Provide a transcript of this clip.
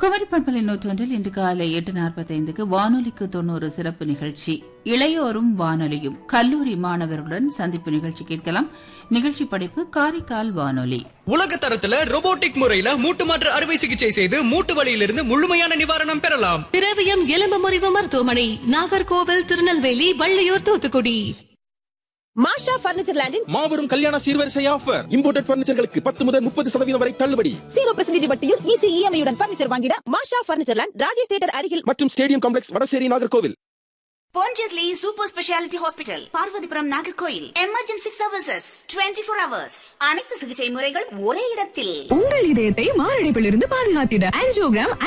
குமரி பண்பலை 101 இன்று காலை 8:45 வானொலிக்கு 90 சிறப்பு நிகழ்ச்சி இளையோரும் வானொலியும் கல்லூரி மாணவர்களுடன் சந்திப்பு நிகழ்ச்சி கேட்கலாம். நிகழ்ச்சி படைப்பு காரைக்கால் வானொலி. உலக தரத்துல ரோபோட்டிக் முறையில மூட்டு மாற்று அறுவை சிகிச்சை செய்து மூட்டு வலியிலிருந்து முழுமையான நிவாரணம் பெறலாம். திரவியம் எலும்பு முறிவு மருத்துவமனை, நாகர்கோவில், திருநெல்வேலி, வள்ளியூர், தூத்துக்குடி. மாஷா பர்னிச்சர் லேண்டின் மாபெரும் கல்யாண சீர்வரிசை ஆஃபர். இம்போர்ட்டட் பர்னிச்சர்களுக்கு 10 முதல் 30% வரை தள்ளுபடி. 0% வட்டியில் ஈஸி இஎம்ஐ உடன் பர்னிச்சர் வாங்கிட மாஷா பர்னிச்சர் லேண்ட், ராஜேஷ் தியேட்டர் அருகில் மற்றும் stadium complex, Vadasery, Nagercoil. Pondicherry super speciality hospital, Parvathipuram, Nagercoil. Emergency services 24 hours. அனைத்து சிகிச்சை முறைகள் ஒரே இடத்தில். உங்கள் இதயத்தை மாரடைப்பிலிருந்து பாதுகாத்திட ஆஞ்சியோகிராம்